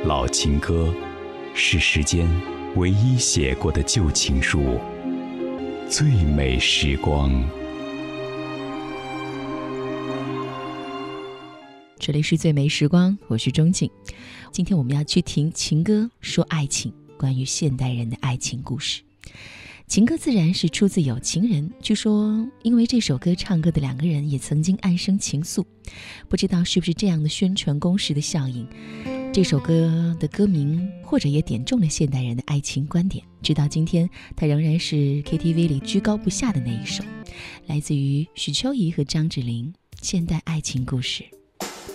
老情歌，是时间唯一写过的旧情书，最美时光。 这里是最美时光，我是钟静。今天我们要去听情歌说爱情，关于现代人的爱情故事。情歌自然是出自有情人，据说因为这首歌唱歌的两个人也曾经暗生情愫，不知道是不是这样的宣传攻势的效应，这首歌的歌名或者也点中了现代人的爱情观点，直到今天它仍然是 KTV 里居高不下的那一首，来自于许秋怡和张智霖《现代爱情故事》。